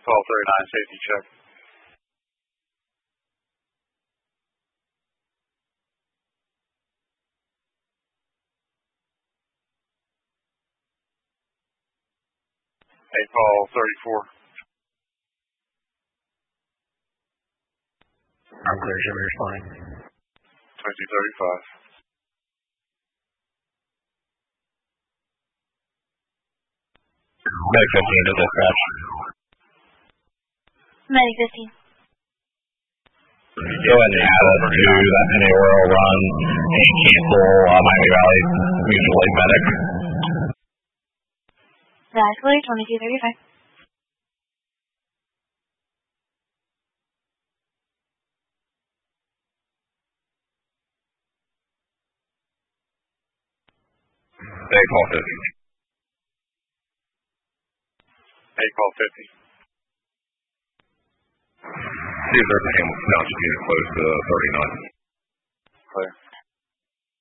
call 39, safety check. Call 34. I'm clear, Jimmy, responding. 2235. Medic 15 to dispatch. Medic 15. Go ahead and add us to that anywhere run and cancel Miami Valley Mutual Aid Medic. That's clear, 2235. Call 50. Call 50. See if there's a Hamilton Township unit close to 39. Clear.